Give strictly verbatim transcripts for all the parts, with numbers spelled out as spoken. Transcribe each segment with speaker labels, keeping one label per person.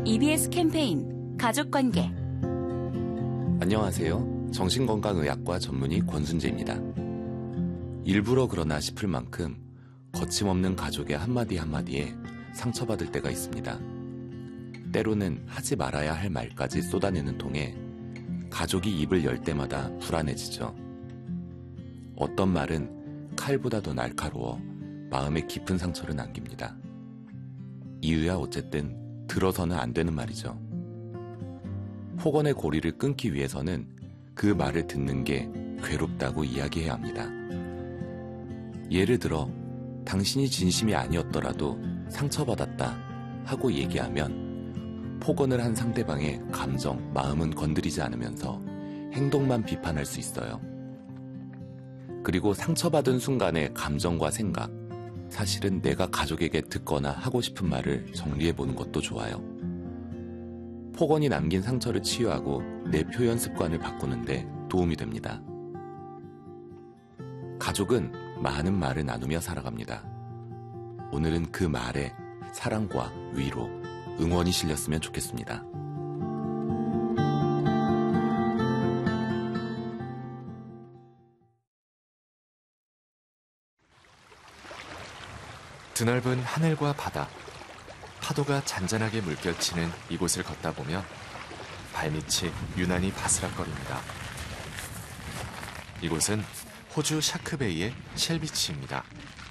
Speaker 1: 이비에스 캠페인 가족관계.
Speaker 2: 안녕하세요. 정신건강의학과 전문의 권순재입니다. 일부러 그러나 싶을 만큼 거침없는 가족의 한마디 한마디에 상처받을 때가 있습니다. 때로는 하지 말아야 할 말까지 쏟아내는 통에 가족이 입을 열 때마다 불안해지죠. 어떤 말은 칼보다 더 날카로워 마음에 깊은 상처를 남깁니다. 이유야 어쨌든 들어서는 안 되는 말이죠. 폭언의 고리를 끊기 위해서는 그 말을 듣는 게 괴롭다고 이야기해야 합니다. 예를 들어 당신이 진심이 아니었더라도 상처받았다 하고 얘기하면 폭언을 한 상대방의 감정, 마음은 건드리지 않으면서 행동만 비판할 수 있어요. 그리고 상처받은 순간의 감정과 생각, 사실은 내가 가족에게 듣거나 하고 싶은 말을 정리해보는 것도 좋아요. 폭언이 남긴 상처를 치유하고 내 표현 습관을 바꾸는데 도움이 됩니다. 가족은 많은 말을 나누며 살아갑니다. 오늘은 그 말에 사랑과 위로, 응원이 실렸으면 좋겠습니다.
Speaker 3: 드넓은 하늘과 바다, 파도가 잔잔하게 물결치는 이곳을 걷다 보면 발밑이 유난히 바스락거립니다. 이곳은 호주 샤크베이의 쉘비치입니다.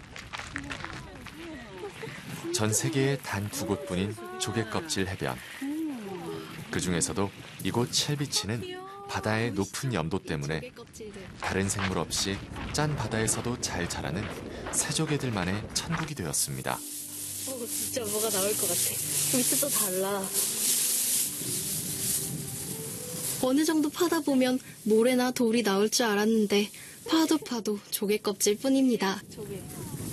Speaker 3: 전 세계에 단 두 곳뿐인 조개껍질 해변. 그 중에서도 이곳 쉘비치는 바다의 높은 염도 때문에 다른 생물 없이 짠 바다에서도 잘 자라는 새조개들만의 천국이 되었습니다.
Speaker 4: 어, 진짜 뭐가 나올 것 같아. 밑에 또 달라. 어느 정도 파다 보면 모래나 돌이 나올 줄 알았는데 파도 파도 조개 껍질 뿐입니다. 조개.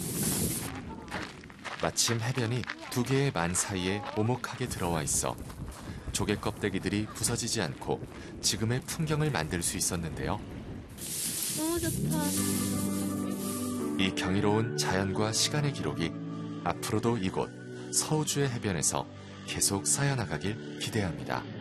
Speaker 3: 마침 해변이 두 개의 만 사이에 오목하게 들어와 있어 조개 껍데기들이 부서지지 않고 지금의 풍경을 만들 수 있었는데요.
Speaker 4: 너무 좋다.
Speaker 3: 이 경이로운 자연과 시간의 기록이 앞으로도 이곳 서우주의 해변에서 계속 쌓여나가길 기대합니다.